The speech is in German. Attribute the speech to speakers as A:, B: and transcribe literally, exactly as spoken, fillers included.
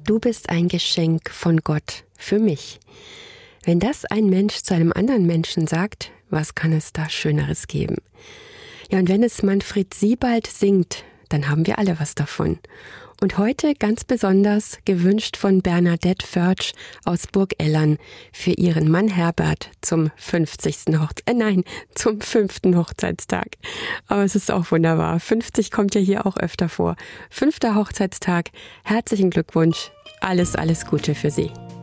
A: Du bist ein Geschenk von Gott für mich. Wenn das ein Mensch zu einem anderen Menschen sagt, was kann es da Schöneres geben? Ja, und wenn es Manfred Siebald singt, dann haben wir alle was davon. Und heute ganz besonders gewünscht von Bernadette Förtsch aus Burgellern für ihren Mann Herbert zum fünfzigsten Hochze- äh, nein, zum fünften Hochzeitstag. Aber es ist auch wunderbar. fünfzig kommt ja hier auch öfter vor. Fünfter Hochzeitstag. Herzlichen Glückwunsch. Alles, alles Gute für Sie.